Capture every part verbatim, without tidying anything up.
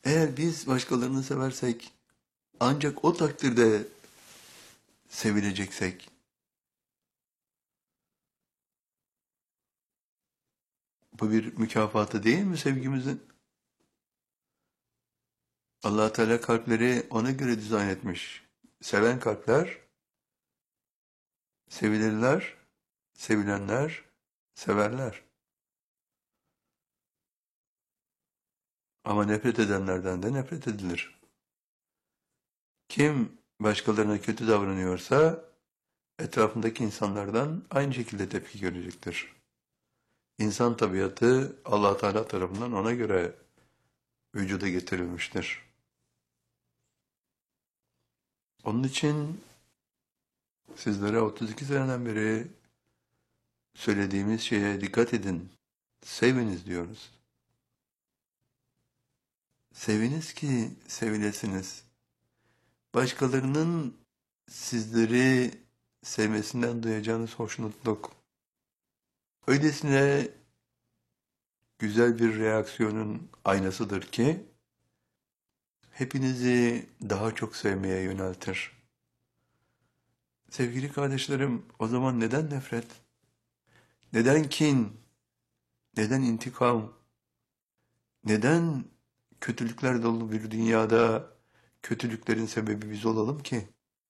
Eğer biz başkalarını seversek, ancak o takdirde sevileceksek, bu bir mükafatı değil mi sevgimizin? Allah Teala kalpleri ona göre dizayn etmiş. Seven kalpler, sevilirler, sevilenler, severler. Ama nefret edenlerden de nefret edilir. Kim başkalarına kötü davranıyorsa, etrafındaki insanlardan aynı şekilde tepki görecektir. İnsan tabiatı Allah Teala tarafından ona göre vücuda getirilmiştir. Onun için sizlere otuz iki seneden beri söylediğimiz şeye dikkat edin. Seviniz diyoruz. Seviniz ki sevilesiniz. Başkalarının sizleri sevmesinden duyacağınız hoşnutluk, öylesine güzel bir reaksiyonun aynasıdır ki, hepinizi daha çok sevmeye yöneltir. Sevgili kardeşlerim, o zaman neden nefret? Neden kin? Neden intikam? Neden kötülükler dolu bir dünyada kötülüklerin sebebi biz olalım ki?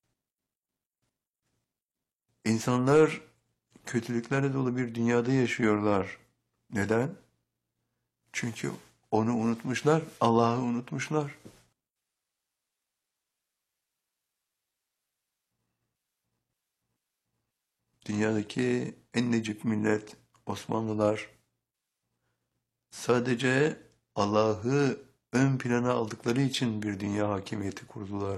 İnsanlar kötülüklerle dolu bir dünyada yaşıyorlar. Neden? Çünkü onu unutmuşlar, Allah'ı unutmuşlar. Dünyadaki en necip millet Osmanlılar sadece Allah'ı ön plana aldıkları için bir dünya hakimiyeti kurdular.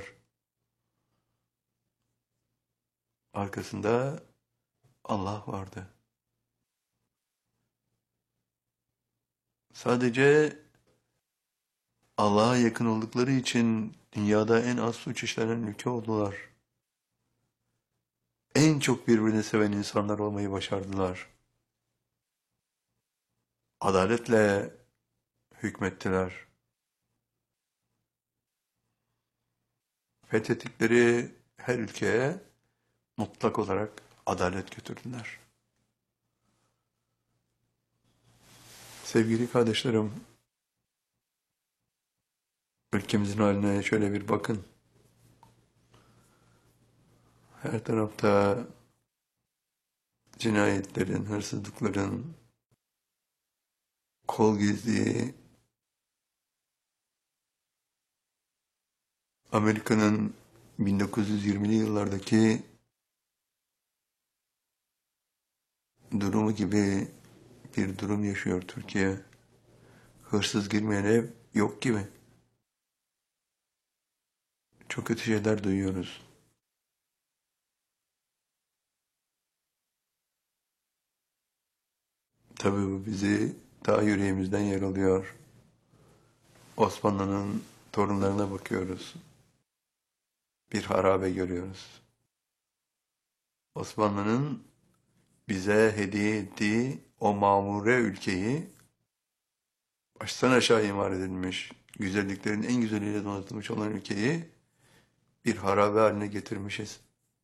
Arkasında Allah vardı. Sadece Allah'a yakın oldukları için dünyada en az suç işlenen ülke oldular. En çok birbirini seven insanlar olmayı başardılar. Adaletle hükmettiler. Fethettikleri her ülkeye mutlak olarak adalet götürdüler. Sevgili kardeşlerim, ülkemizin haline şöyle bir bakın. Her tarafta cinayetlerin, hırsızlıkların, kol gezdiği, Amerika'nın bin dokuz yüz yirmili yıllardaki durumu gibi bir durum yaşıyor Türkiye. Hırsız girmeyen ev yok gibi. Çok kötü şeyler duyuyoruz. Tabii bu bizi daha yüreğimizden yaralıyor. Osmanlı'nın torunlarına bakıyoruz. Bir harabe görüyoruz. Osmanlı'nın bize hediye ettiği o mamure ülkeyi baştan aşağı imar edilmiş, güzelliklerin en güzeliyle donatılmış olan ülkeyi bir harabe haline getirmişiz.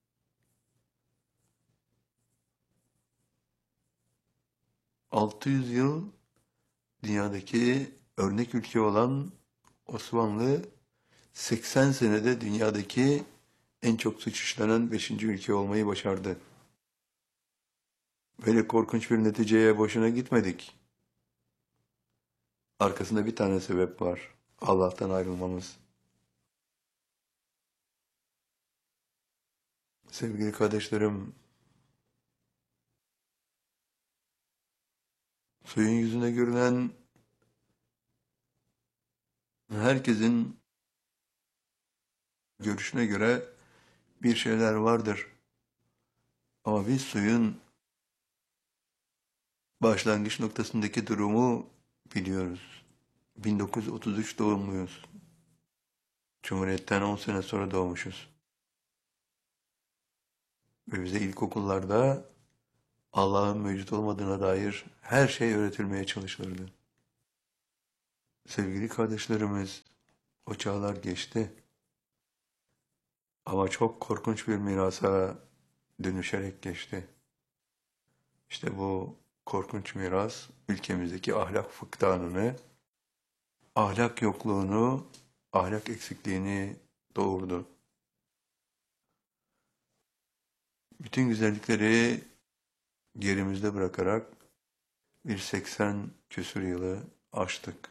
altı yüz yıl dünyadaki örnek ülke olan Osmanlı, seksen senede dünyadaki en çok suç işlenen beşinci ülke olmayı başardı. Böyle korkunç bir neticeye boşuna gitmedik. Arkasında bir tane sebep var. Allah'tan ayrılmamız. Sevgili kardeşlerim, suyun yüzüne görünen herkesin görüşüne göre bir şeyler vardır. Ama biz suyun başlangıç noktasındaki durumu biliyoruz. bin dokuz yüz otuz üç doğumluyuz. Cumhuriyet'ten on sene sonra doğmuşuz. Ve bize ilkokullarda Allah'ın mevcut olmadığına dair her şey öğretilmeye çalışılırdı. Sevgili kardeşlerimiz, O çağlar geçti. Ama çok korkunç bir mirasa dönüşerek geçti. İşte bu korkunç miras ülkemizdeki ahlak fıkdanını, ahlak yokluğunu, ahlak eksikliğini doğurdu. Bütün güzellikleri gerimizde bırakarak bir seksen küsur yılı aştık.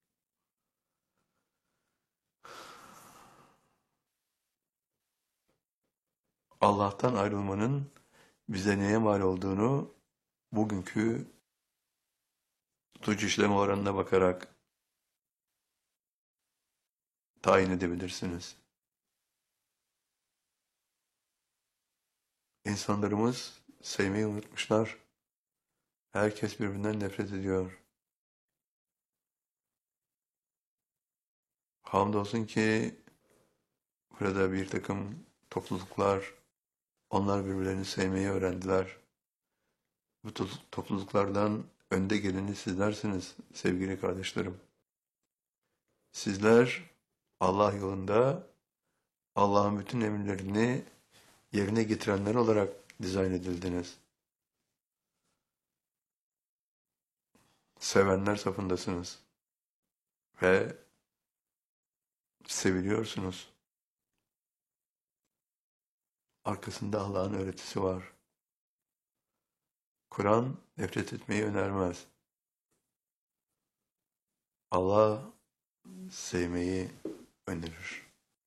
Allah'tan ayrılmanın bize neye mal olduğunu bugünkü suç işleme oranına bakarak tayin edebilirsiniz. İnsanlarımız sevmeyi unutmuşlar. Herkes birbirinden nefret ediyor. Hamdolsun ki burada bir takım topluluklar, onlar birbirlerini sevmeyi öğrendiler. Bu to- topluluklardan önde geleni sizlersiniz sevgili kardeşlerim. Sizler Allah yolunda Allah'ın bütün emirlerini yerine getirenler olarak dizayn edildiniz. Sevenler safındasınız ve seviliyorsunuz. Arkasında Allah'ın öğretisi var. Kur'an nefret etmeyi önermez. Allah sevmeyi önerir.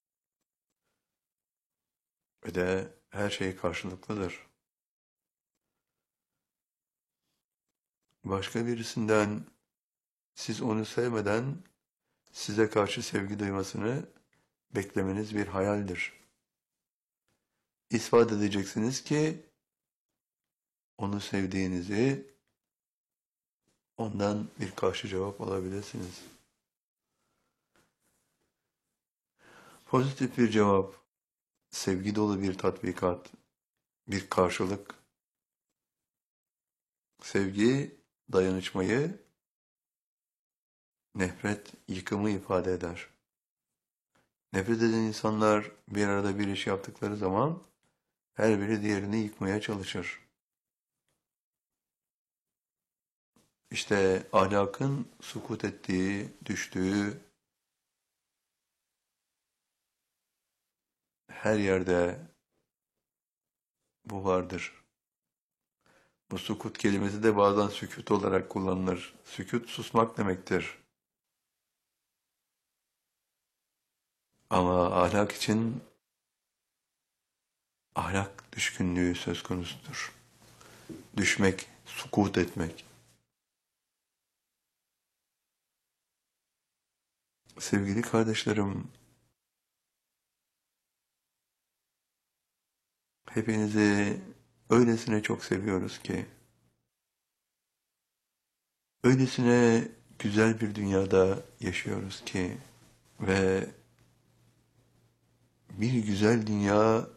Ve de her şey karşılıklıdır. Başka birisinden siz onu sevmeden size karşı sevgi duymasını beklemeniz bir hayaldir. İspat edeceksiniz ki onu sevdiğinizi, ondan bir karşı cevap alabilirsiniz. Pozitif bir cevap, sevgi dolu bir tatbikat, bir karşılık. Sevgi, dayanışmayı, nefret, yıkımı ifade eder. Nefret eden insanlar bir arada bir iş yaptıkları zaman her biri diğerini yıkmaya çalışır. İşte ahlakın sukut ettiği, düştüğü her yerde bu vardır. Bu sukut kelimesi de bazen sükut olarak kullanılır. Sükut susmak demektir. Ama ahlak için ahlak düşkünlüğü söz konusudur. Düşmek, sukut etmek. Sevgili kardeşlerim, hepinizi öylesine çok seviyoruz ki, öylesine güzel bir dünyada yaşıyoruz ki ve bir güzel dünya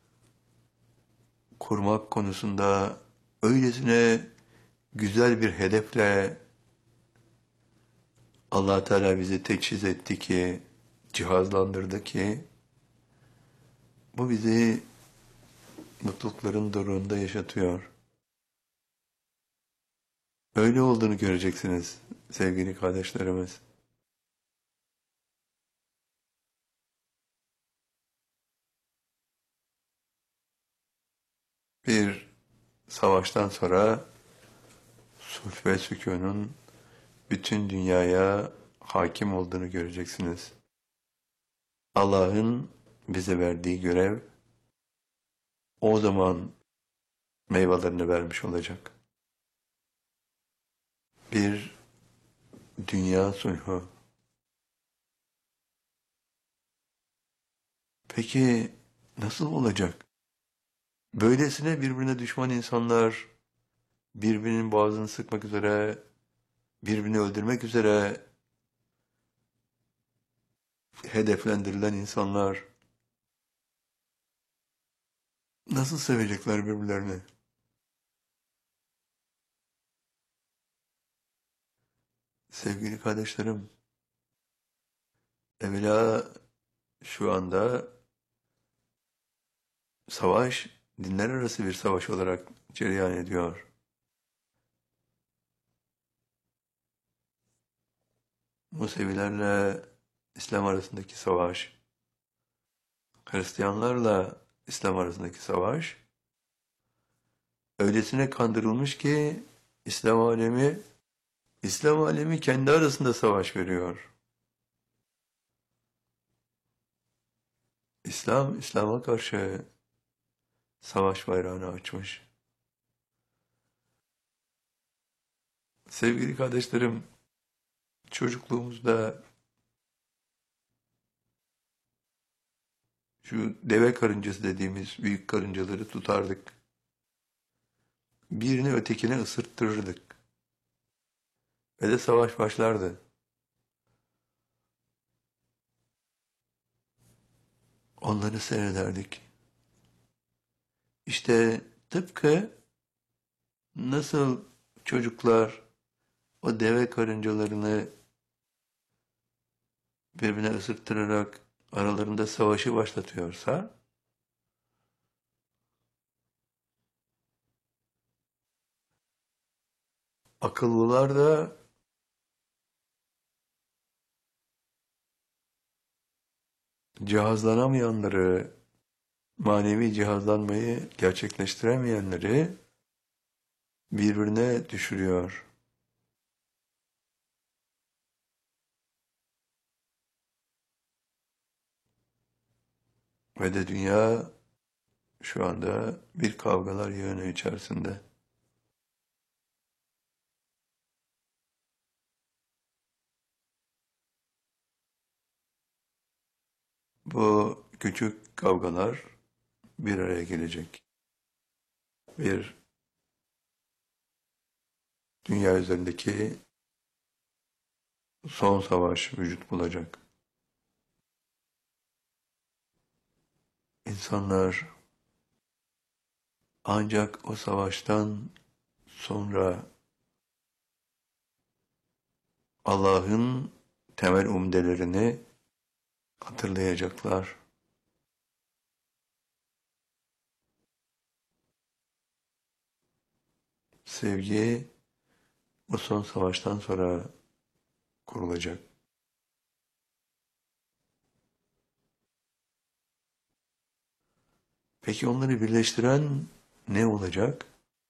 kurmak konusunda öylesine güzel bir hedefle Allah Teala bizi teçhiz etti ki, cihazlandırdı ki, bu bizi mutlulukların doruğunda yaşatıyor. Öyle olduğunu göreceksiniz sevgili kardeşlerimiz. Bir savaştan sonra sulh ve sükûnun bütün dünyaya hakim olduğunu göreceksiniz. Allah'ın bize verdiği görev o zaman meyvelerini vermiş olacak. Bir dünya sulhu. Peki nasıl olacak? Böylesine birbirine düşman insanlar, birbirinin boğazını sıkmak üzere, birbirini öldürmek üzere hedeflendirilen insanlar nasıl sevecekler birbirlerini? Sevgili kardeşlerim, Evvela şu anda savaş dinler arası bir savaş olarak cereyan ediyor. Musevilerle İslam arasındaki savaş, Hristiyanlarla İslam arasındaki savaş, öylesine kandırılmış ki İslam alemi, İslam alemi kendi arasında savaş veriyor. İslam, İslam'a karşı savaş bayrağını açmış. Sevgili kardeşlerim, çocukluğumuzda şu deve karıncası dediğimiz büyük karıncaları tutardık. Birini ötekine ısırttırırdık. Ve de savaş başlardı. Onları seyrederdik. İşte tıpkı nasıl çocuklar o deve karıncalarını birbirine ısırttırarak aralarında savaşı başlatıyorsa, akıllılar da cihazlanamayanları, manevi cihazlanmayı gerçekleştiremeyenleri birbirine düşürüyor. Ve de dünya şu anda bir kavgalar yığını içerisinde. Bu küçük kavgalar bir araya gelecek. Bir dünya üzerindeki son savaş vücut bulacak. İnsanlar ancak o savaştan sonra Allah'ın temel umdelerini hatırlayacaklar. Sevgi o son savaştan sonra kurulacak. Peki onları birleştiren ne olacak?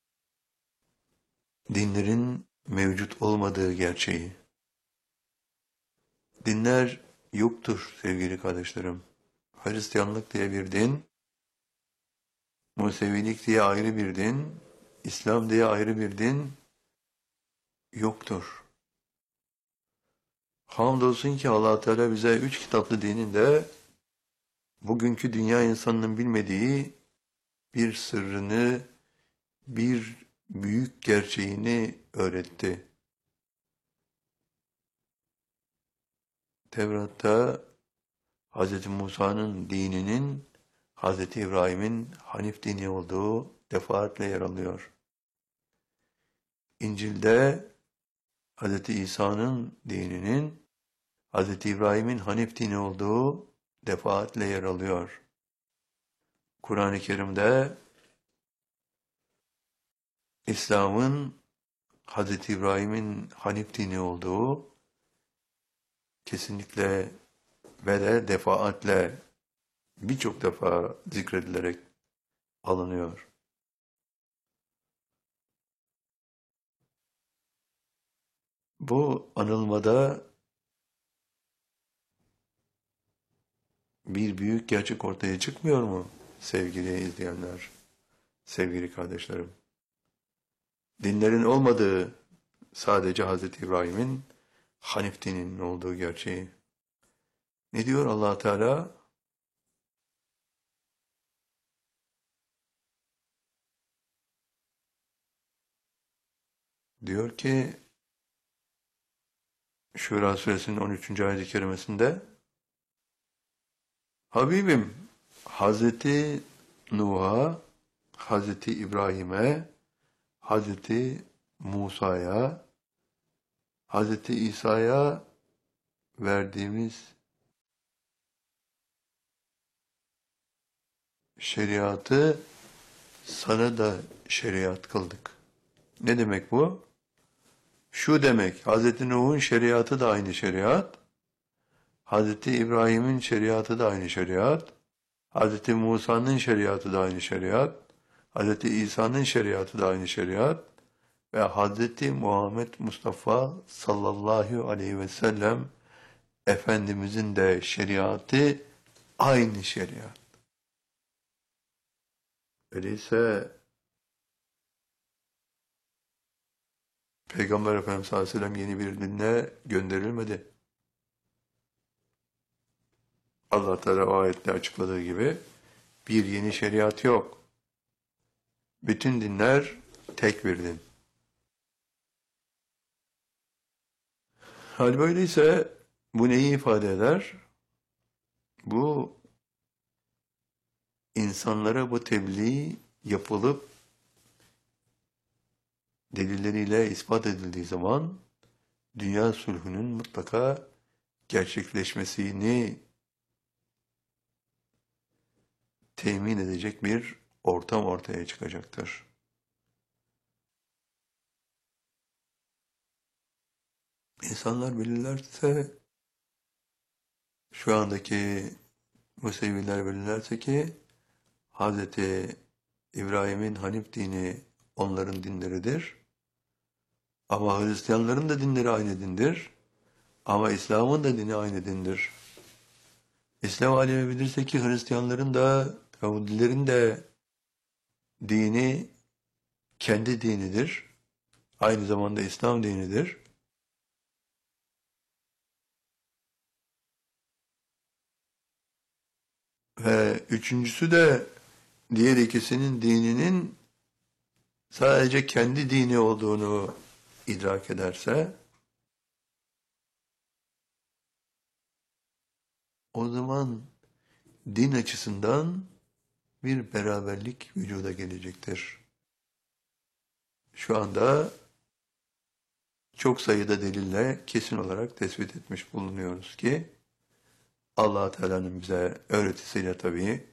Dinlerin mevcut olmadığı gerçeği. Dinler yoktur sevgili kardeşlerim. Hristiyanlık diye bir din, Musevilik diye ayrı bir din, İslam diye ayrı bir din yoktur. Hamdolsun ki Allah Teala bize üç kitaplı dinin de bugünkü dünya insanının bilmediği bir sırrını, bir büyük gerçeğini öğretti. Tevrat'ta Hz. Musa'nın dininin Hz. İbrahim'in Hanif dini olduğu defaatle yer alıyor. İncil'de Hz. İsa'nın dininin Hz. İbrahim'in Hanif dini olduğu defaatle yer alıyor. Kur'an-ı Kerim'de İslam'ın Hz. İbrahim'in Hanif dini olduğu kesinlikle ve de defaatle birçok defa zikredilerek alınıyor. Bu anılmada bir büyük gerçek ortaya çıkmıyor mu sevgili izleyenler, sevgili kardeşlerim? Dinlerin olmadığı sadece Hz. İbrahim'in Hanif dininin olduğu gerçeği. Ne diyor Allah Teala? Diyor ki Şura suresinin on üçüncü ayet-i kerimesinde Habibim Hazreti Nuh'a, Hazreti İbrahim'e, Hazreti Musa'ya, Hazreti İsa'ya verdiğimiz şeriatı sana da şeriat kıldık. Ne demek bu? Şu demek, Hazreti Nuh'un şeriatı da aynı şeriat, Hazreti İbrahim'in şeriatı da aynı şeriat, Hazreti Musa'nın şeriatı da aynı şeriat, Hazreti İsa'nın şeriatı da aynı şeriat ve Hazreti Muhammed Mustafa sallallahu aleyhi ve sellem Efendimizin de şeriatı aynı şeriat. Öyleyse Peygamber Efendimiz sallallahu aleyhi ve sellem yeni bir dinle gönderilmedi. Allah Teala o ayette açıkladığı gibi bir yeni şeriat yok. Bütün dinler tek bir din. Hal böyleyse bu neyi ifade eder? Bu insanlara bu tebliğ yapılıp delilleriyle ispat edildiği zaman dünya sulhünün mutlaka gerçekleşmesini temin edecek bir ortam ortaya çıkacaktır. İnsanlar bilirlerse, şu andaki Museviler bilirlerse ki Hazreti İbrahim'in Hanif dini onların dinleridir. Ama Hristiyanların da dinleri aynı dindir. Ama İslam'ın da dini aynı dindir. İslam alemi bilirse ki Hristiyanların da Yahudilerin de dini kendi dinidir. Aynı zamanda İslam dinidir. Ve üçüncüsü de diğer ikisinin dininin sadece kendi dini olduğunu idrak ederse, o zaman din açısından bir beraberlik vücuda gelecektir. Şu anda çok sayıda delille kesin olarak tespit etmiş bulunuyoruz ki Allah Teala'nın bize öğretisiyle tabii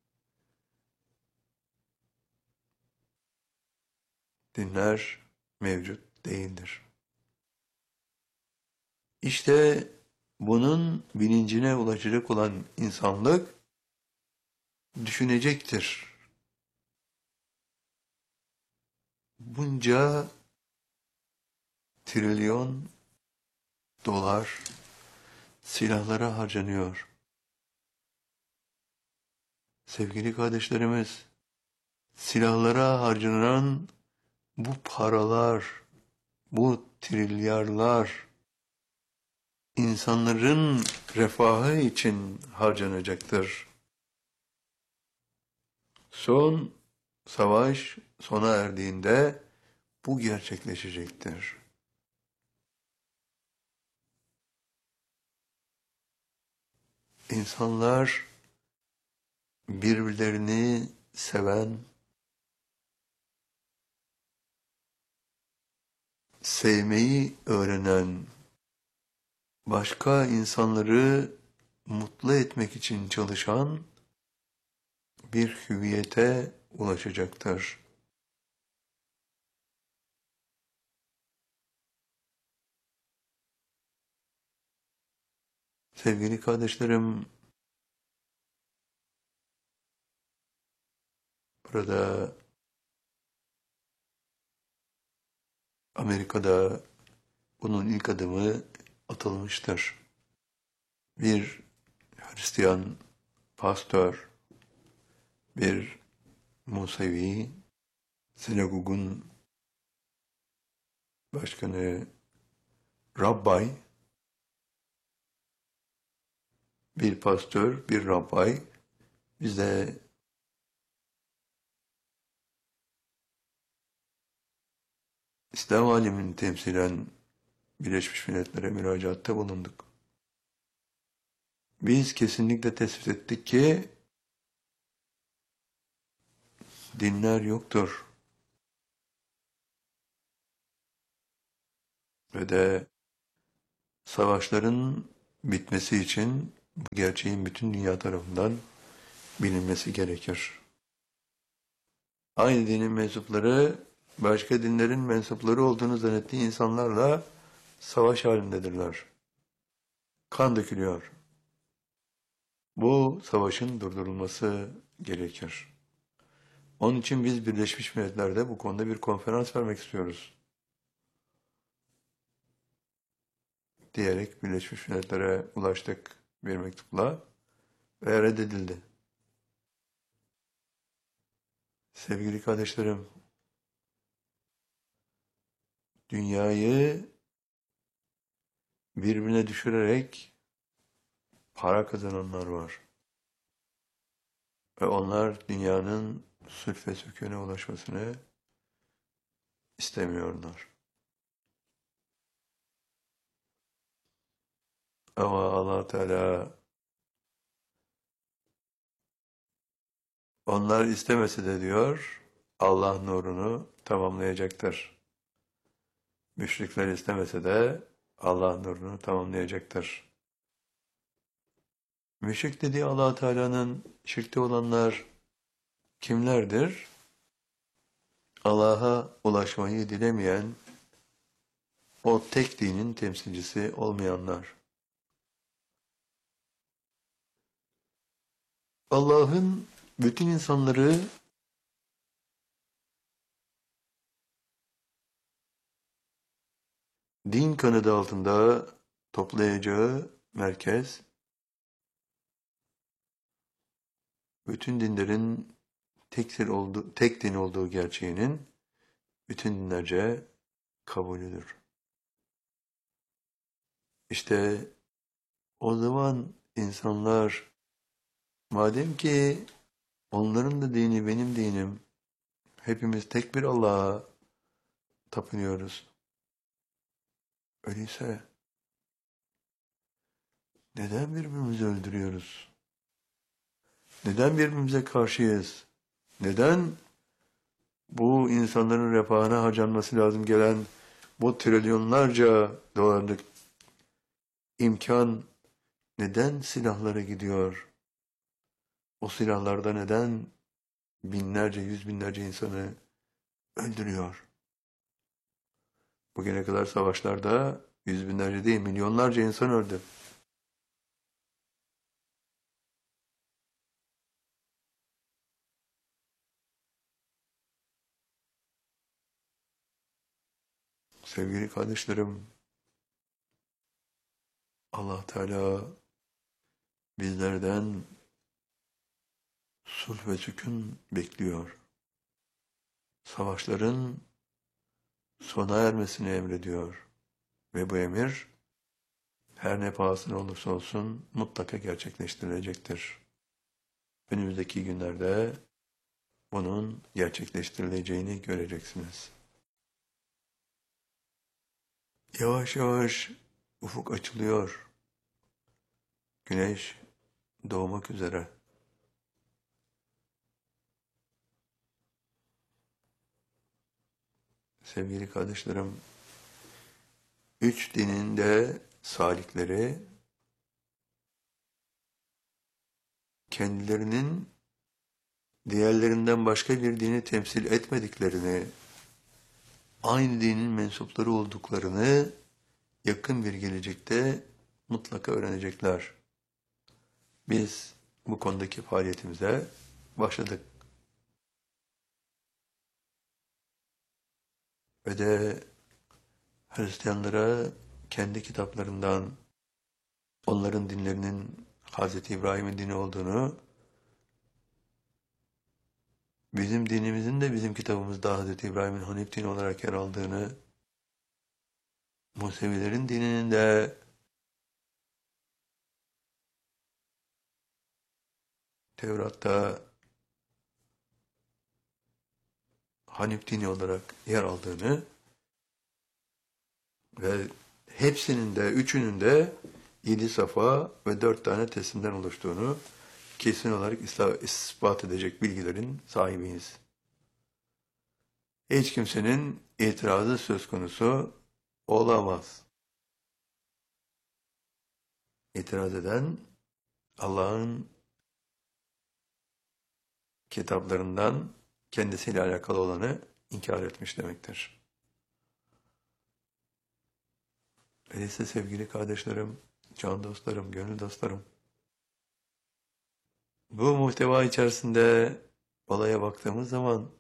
dinler mevcut değildir. İşte bunun bilincine ulaşacak olan insanlık düşünecektir. Bunca trilyon dolar silahlara harcanıyor. Sevgili kardeşlerimiz, silahlara harcanan bu paralar, bu trilyarlar insanların refahı için harcanacaktır. Son savaş sona erdiğinde bu gerçekleşecektir. İnsanlar birbirlerini seven, sevmeyi öğrenen, başka insanları mutlu etmek için çalışan bir hüviyete ulaşacaktır. Sevgili kardeşlerim, burada Amerika'da bunun ilk adımı atılmıştır. Bir Hristiyan pastör, bir Musevi sinagogun başkanı, rabbay, bir pastör, bir rabbay bize İslam alemini temsilen Birleşmiş Milletler'e müracaatta bulunduk. Biz kesinlikle tespit ettik ki dinler yoktur. Ve de savaşların bitmesi için bu gerçeğin bütün dünya tarafından bilinmesi gerekir. Aynı dinin mensupları başka dinlerin mensupları olduğunu zannettiği insanlarla savaş halindedirler. Kan dökülüyor. Bu savaşın durdurulması gerekir. Onun için biz Birleşmiş Milletler'de bu konuda bir konferans vermek istiyoruz. Diyerek Birleşmiş Milletler'e ulaştık bir mektupla ve reddedildi. Sevgili kardeşlerim, dünyayı birbirine düşürerek para kazananlar var. Ve onlar dünyanın sülh ve sükûne ulaşmasını istemiyorlar. Ama Allah Teala onlar istemese de diyor, Allah nurunu tamamlayacaktır. Müşrikler istemese de Allah nurunu tamamlayacaktır. Müşrik dediği Allah Teala'nın şirkte olanlar kimlerdir? Allah'a ulaşmayı dilemeyen, o tek dinin temsilcisi olmayanlar. Allah'ın bütün insanları din kanadı altında toplayacağı merkez, bütün dinlerin tek, olduğu, tek din olduğu gerçeğinin bütün dinlerce kabulüdür. İşte o zaman insanlar, madem ki onların da dini benim dinim, hepimiz tek bir Allah'a tapınıyoruz. Öyleyse neden birbirimizi öldürüyoruz? Neden birbirimize karşıyız? Neden bu insanların refahına harcanması lazım gelen bu trilyonlarca dolarlık imkan neden silahlara gidiyor? O silahlarda neden binlerce, yüz binlerce insanı öldürüyor? Bugüne kadar savaşlarda yüz binlerce değil, milyonlarca insan öldü. Sevgili kardeşlerim, Allah Teala bizlerden sulh ve sükun bekliyor. Savaşların sona ermesini emrediyor. Ve bu emir her ne pahasına olursa olsun mutlaka gerçekleştirilecektir. Önümüzdeki günlerde bunun gerçekleştirileceğini göreceksiniz. Yavaş yavaş ufuk açılıyor. Güneş doğmak üzere. Sevgili kardeşlerim, üç dinin de salikleri kendilerinin diğerlerinden başka bir dini temsil etmediklerini, aynı dinin mensupları olduklarını yakın bir gelecekte mutlaka öğrenecekler. Biz bu konudaki faaliyetimize başladık. Ve de Hristiyanlara kendi kitaplarından onların dinlerinin Hazreti İbrahim'in dini olduğunu, bizim dinimizin de bizim kitabımızda Hazreti İbrahim'in Hanif dini olarak yer aldığını, Musevilerin dininin de Tevrat'ta Hanif dini olarak yer aldığını ve hepsinin de, üçünün de yedi safa ve dört tane teslimden oluştuğunu kesin olarak ispat edecek bilgilerin sahibiyiz. Hiç kimsenin itirazı söz konusu olamaz. İtiraz eden Allah'ın kitaplarından kendisiyle alakalı olanı inkar etmiş demektir. Öyleyse sevgili kardeşlerim, can dostlarım, gönül dostlarım, bu muhteva içerisinde olaya baktığımız zaman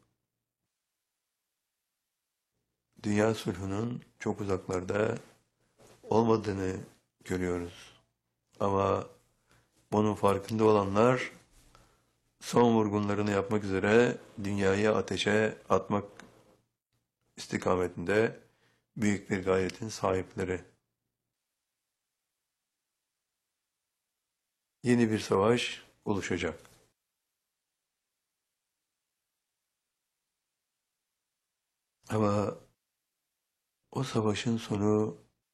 dünya sulhunun çok uzaklarda olmadığını görüyoruz. Ama bunun farkında olanlar son vurgunlarını yapmak üzere dünyayı ateşe atmak istikametinde büyük bir gayretin sahipleri. Yeni bir savaş oluşacak. Ama o savaşın sonu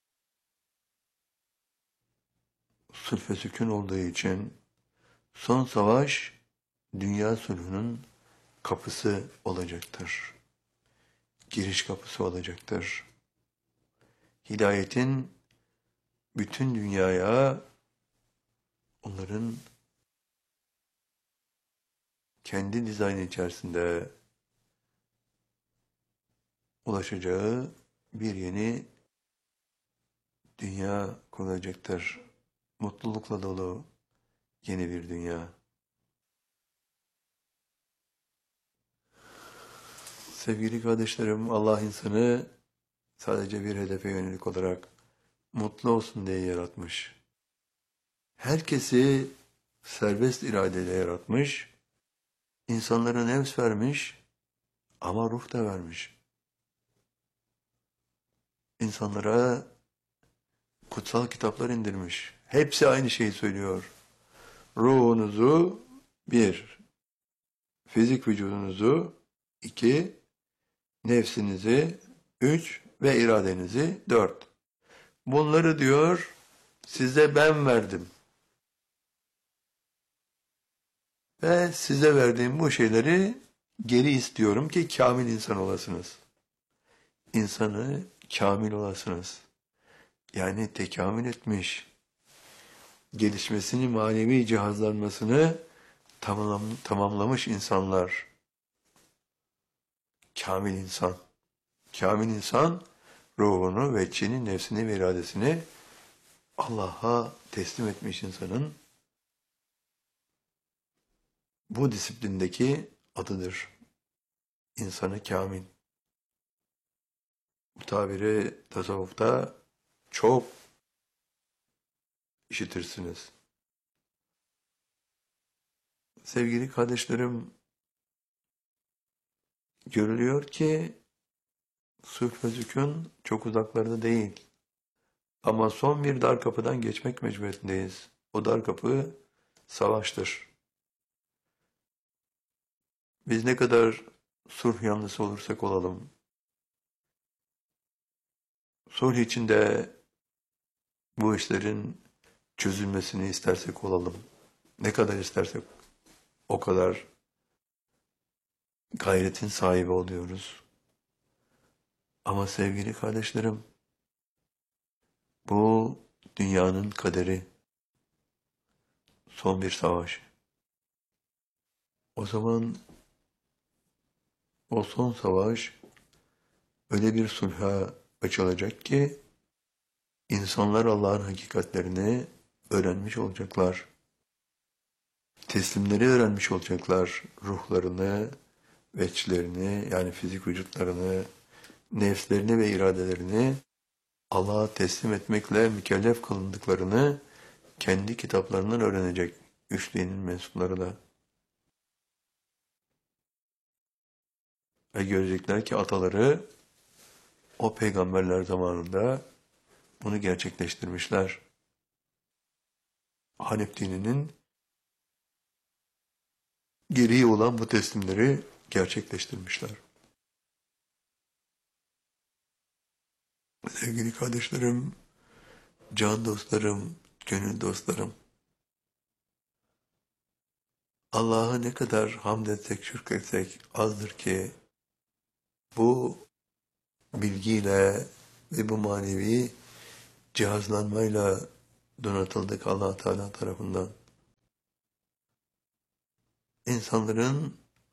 sulh ve sükun olduğu için son savaş dünya sulhunun kapısı olacaktır. Giriş kapısı olacaktır. Hidayetin bütün dünyaya onların kendi dizaynı içerisinde ulaşacağı bir yeni dünya kurulacaktır. Mutlulukla dolu yeni bir dünya. Sevgili kardeşlerim, Allah insanı sadece bir hedefe yönelik olarak mutlu olsun diye yaratmış. Herkesi serbest iradeyle yaratmış, insanlara nefs vermiş ama ruh da vermiş. İnsanlara kutsal kitaplar indirmiş. Hepsi aynı şeyi söylüyor. Ruhunuzu bir, fizik vücudunuzu iki, nefsinizi üç ve iradenizi dört. Bunları diyor size ben verdim. Ve size verdiğim bu şeyleri geri istiyorum ki kamil insan olasınız. İnsanı kamil olasınız. Yani tekamül etmiş, gelişmesini, manevi cihazlanmasını tamam, tamamlamış insanlar. Kamil insan. Kamil insan ruhunu ve içini, nefsini ve iradesini Allah'a teslim etmiş insanın bu disiplindeki adıdır. İnsanı kamil. Bu tabiri tasavvufta çok işitirsiniz. Sevgili kardeşlerim, görülüyor ki sulh ve sükun çok uzaklarda değil. Ama son bir dar kapıdan geçmek mecburiyetindeyiz. O dar kapı savaştır. Biz ne kadar sulh yanlısı olursak olalım, sulh içinde bu işlerin çözülmesini istersek olalım, ne kadar istersek o kadar gayretin sahibi oluyoruz. Ama sevgili kardeşlerim, bu dünyanın kaderi, son bir savaş. O zaman o son savaş öyle bir sulha açılacak ki insanlar Allah'ın hakikatlerini öğrenmiş olacaklar. Teslimleri öğrenmiş olacaklar. Ruhlarını, veçlerini yani fizik vücutlarını, nefslerini ve iradelerini Allah'a teslim etmekle mükellef kılındıklarını kendi kitaplarından öğrenecek üç dinin mensupları da. Ve görecekler ki ataları o peygamberler zamanında bunu gerçekleştirmişler. Hanif dininin gereği olan bu teslimleri gerçekleştirmişler. Sevgili kardeşlerim, can dostlarım, gönül dostlarım, Allah'a ne kadar hamd etsek, şükretsek azdır ki bu bilgiyle ve bu manevi cihazlanmayla donatıldık Allah Teala tarafından. İnsanların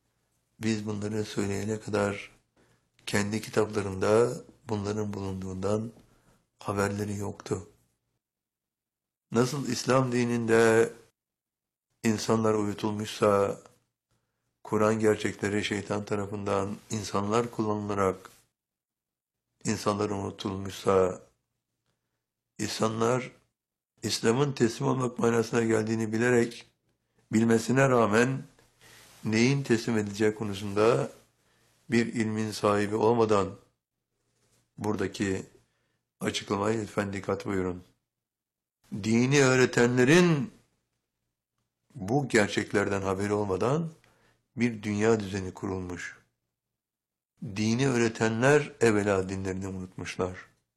Biz bunları söyleyene kadar kendi kitaplarında bunların bulunduğundan haberleri yoktu. Nasıl İslam dininde insanlar uyutulmuşsa, Kur'an gerçekleri şeytan tarafından insanlar kullanılarak insanlar unutulmuşsa, insanlar İslam'ın teslim olmak manasına geldiğini bilerek, bilmesine rağmen neyin teslim edileceği konusunda bir ilmin sahibi olmadan buradaki açıklamayı lütfen dikkat buyurun. Dini öğretenlerin bu gerçeklerden haberi olmadan bir dünya düzeni kurulmuş. Dini öğretenler evvela dinlerini unutmuşlar.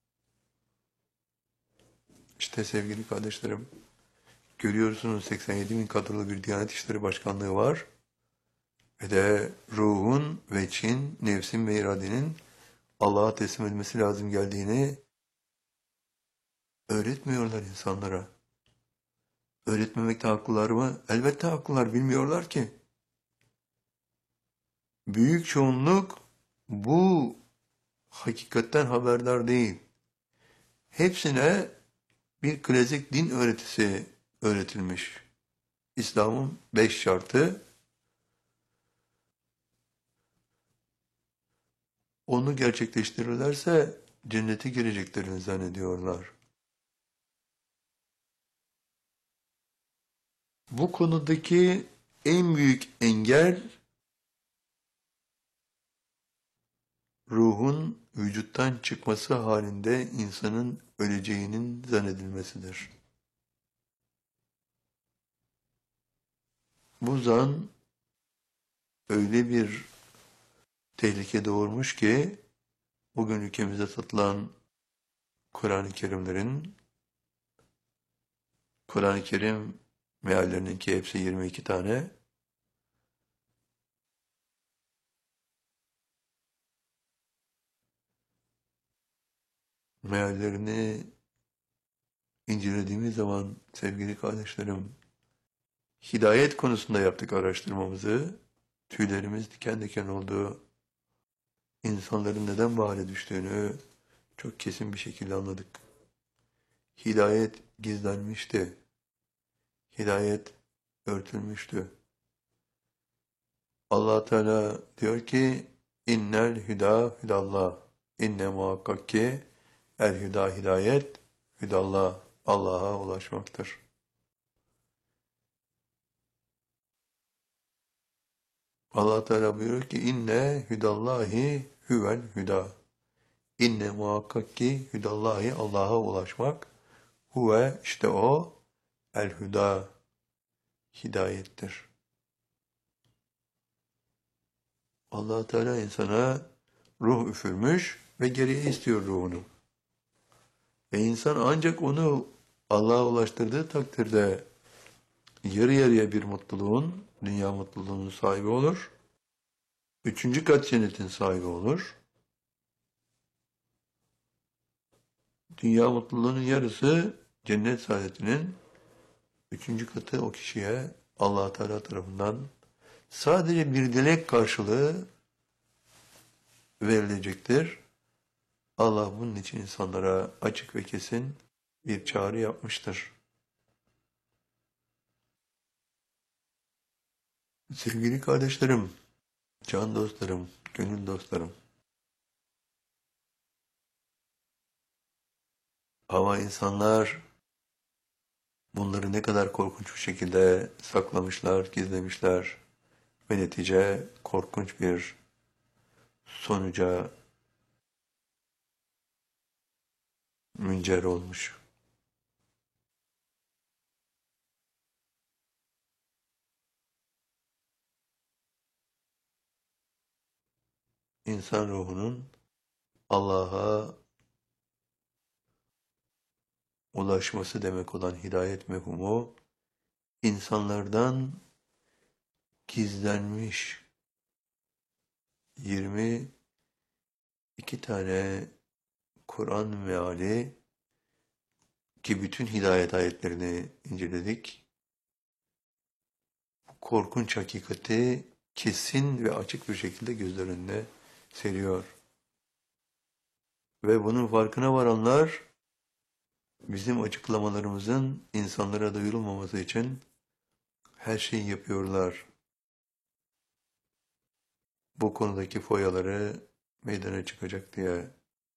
İşte sevgili kardeşlerim, görüyorsunuz seksen yedi bin kadrolu bir Diyanet İşleri Başkanlığı var. Ve de ruhun ve Çin, nefsin ve iradenin Allah'a teslim edilmesi lazım geldiğini öğretmiyorlar insanlara. Öğretmemekte haklılar mı? Elbette haklılar, bilmiyorlar ki. Büyük çoğunluk bu hakikatten haberdar değil. Hepsine bir klasik din öğretisi öğretilmiş. İslam'ın beş şartı, onu gerçekleştirirlerse cennete gireceklerini zannediyorlar. Bu konudaki en büyük engel ruhun vücuttan çıkması halinde insanın öleceğinin zannedilmesidir. Bu zan öyle bir tehlike doğurmuş ki bugün ülkemizde satılan Kur'an-ı Kerimlerin, Kur'an-ı Kerim meallerininki hepsi yirmi iki tane, meallerini incelediğimiz zaman sevgili kardeşlerim, hidayet konusunda yaptık araştırmamızı, tüylerimiz diken diken oldu. İnsanların neden bu hale düştüğünü çok kesin bir şekilde anladık. Hidayet gizlenmişti. Hidayet örtülmüştü. Allah Teala diyor ki innel hüda hüdallah. İnne muhakkak ki el hüda hidayet hüdallah. Allah'a ulaşmaktır. Allah Teala buyuruyor ki inne hüdallahi huvel hüda. İnne muhakkak ki hüdallahi Allah'a ulaşmak huve işte o el hüda hidayettir. Allah Teala insana ruh üfürmüş ve geriye istiyor ruhunu. Ve insan ancak onu Allah'a ulaştırdığı takdirde yarı yarıya bir mutluluğun, dünya mutluluğunun sahibi olur. Üçüncü kat cennetin sahibi olur. Dünya mutluluğunun yarısı cennet saadetinin, üçüncü katı o kişiye Allah Teala tarafından sadece bir dilek karşılığı verilecektir. Allah bunun için insanlara açık ve kesin bir çağrı yapmıştır. Sevgili kardeşlerim, can dostlarım, gönül dostlarım. Ama insanlar bunları ne kadar korkunç bir şekilde saklamışlar, gizlemişler ve netice korkunç bir sonuca müncer olmuş. İnsan ruhunun Allah'a ulaşması demek olan hidayet mefhumu insanlardan gizlenmiş yirmi iki tane Kur'an meali ki bütün hidayet ayetlerini inceledik. Bu korkunç hakikati kesin ve açık bir şekilde gözler önüne seriyor. Ve bunun farkına varanlar bizim açıklamalarımızın insanlara duyurulmaması için her şeyi yapıyorlar. Bu konudaki foyaları meydana çıkacak diye.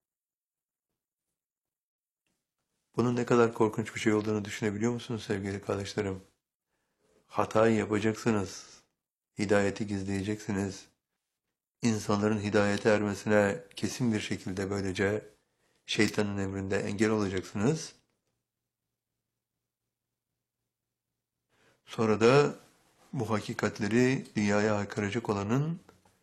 Bunun ne kadar korkunç bir şey olduğunu düşünebiliyor musunuz sevgili kardeşlerim? Hatayı yapacaksınız. Hidayeti gizleyeceksiniz. İnsanların hidayete ermesine kesin bir şekilde böylece şeytanın emrinde engel olacaksınız. Sonra da bu hakikatleri dünyaya haykıracak olanın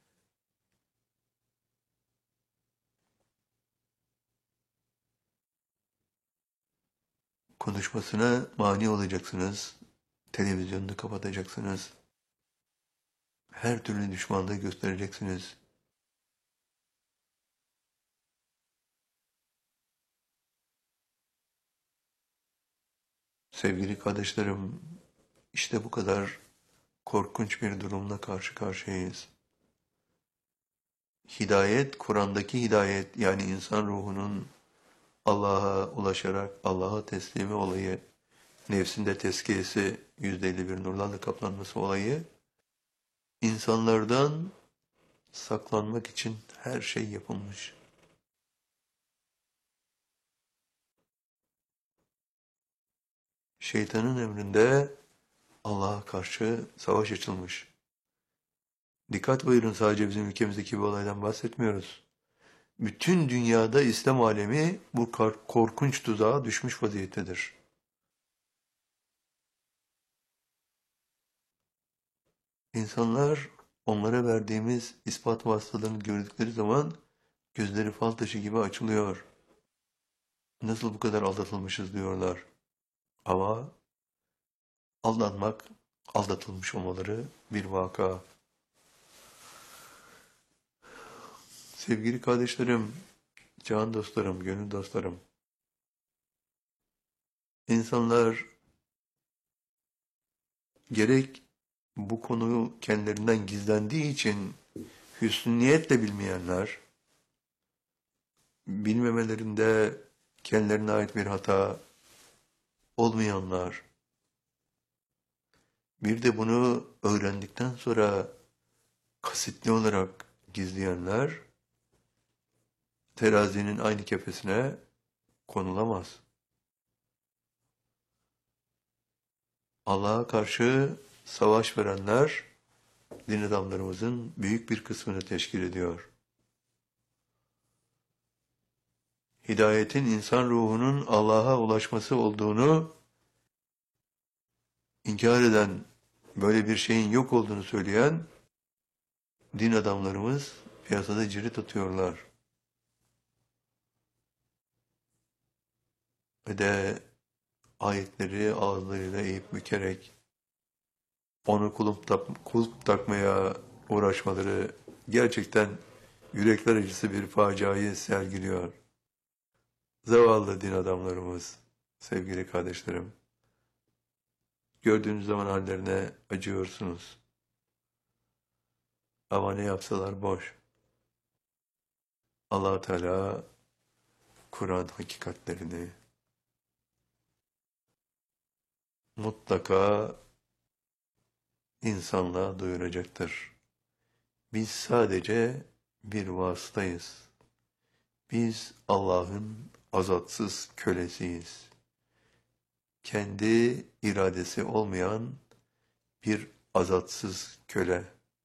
konuşmasına mani olacaksınız. Televizyonunu kapatacaksınız. Her türlü düşmanlığı göstereceksiniz. Sevgili kardeşlerim, işte bu kadar korkunç bir durumla karşı karşıyayız. Hidayet, Kur'an'daki hidayet yani insan ruhunun Allah'a ulaşarak Allah'a teslimi olayı, nefsinde tezkiyesi, yüzde elli bir nurlarla kaplanması olayı, insanlardan saklanmak için her şey yapılmış. Şeytanın emrinde Allah'a karşı savaş açılmış. Dikkat buyurun, sadece bizim ülkemizdeki bir olaydan bahsetmiyoruz. Bütün dünyada İslam alemi bu korkunç tuzağa düşmüş vaziyettedir. İnsanlar onlara verdiğimiz ispat vasıtalarını gördükleri zaman gözleri fal taşı gibi açılıyor. Nasıl bu kadar aldatılmışız diyorlar. Ama aldanmak, aldatılmış olmaları bir vaka. Sevgili kardeşlerim, can dostlarım, gönül dostlarım, insanlar gerek bu konu kendilerinden gizlendiği için hüsnü niyetle bilmeyenler, bilmemelerinde kendilerine ait bir hata olmayanlar, bir de bunu öğrendikten sonra kasıtlı olarak gizleyenler, terazinin aynı kefesine konulamaz. Allah'a karşı savaş verenler, din adamlarımızın büyük bir kısmını teşkil ediyor. Hidayetin insan ruhunun Allah'a ulaşması olduğunu inkar eden, böyle bir şeyin yok olduğunu söyleyen din adamlarımız piyasada cirit atıyorlar. Ve de ayetleri ağızlarıyla eğip bükerek onu kulüp, tak, kulp takmaya uğraşmaları gerçekten yürekler acısı bir faciayı sergiliyor. Zavallı din adamlarımız, sevgili kardeşlerim. Gördüğünüz zaman hallerine acıyorsunuz. Ama ne yapsalar boş. Allah Teala Kur'an hakikatlerini mutlaka insanlığa duyuracaktır. Biz sadece bir vasıtayız. Biz Allah'ın azatsız kölesiyiz. Kendi iradesi olmayan bir azatsız köle.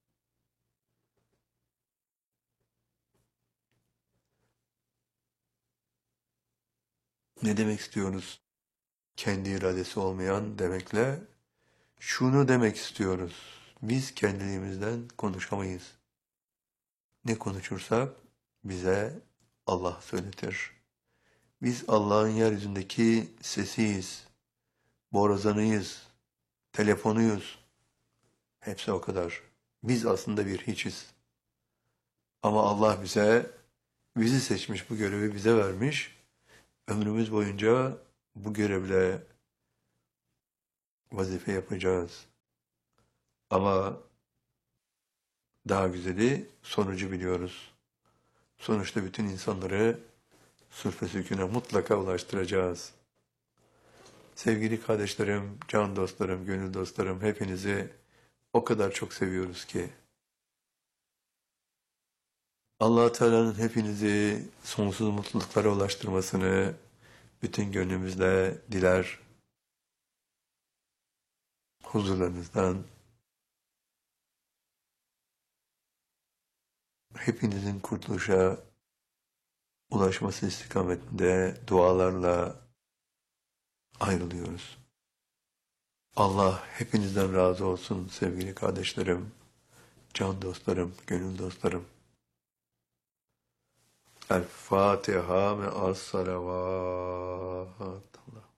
Ne demek istiyoruz? Kendi iradesi olmayan demekle şunu demek istiyoruz. Biz kendiliğimizden konuşamayız. Ne konuşursak bize Allah söyletir. Biz Allah'ın yeryüzündeki sesiyiz, borazanıyız, telefonuyuz. Hepsi o kadar. Biz aslında bir hiçiz. Ama Allah bize, bizi seçmiş, bu görevi bize vermiş. Ömrümüz boyunca bu görevle vazife yapacağız. Ama daha güzeli sonucu biliyoruz. Sonuçta bütün insanları sülfü sükûne mutlaka ulaştıracağız. Sevgili kardeşlerim, can dostlarım, gönül dostlarım, hepinizi o kadar çok seviyoruz ki Allah Teala'nın hepinizi sonsuz mutluluklara ulaştırmasını bütün gönlümüzle diler, huzurlarınızdan hepinizin kurtuluşa ulaşması istikametinde dualarla ayrılıyoruz. Allah hepinizden razı olsun sevgili kardeşlerim, can dostlarım, gönül dostlarım. El Fatiha ve as salavat.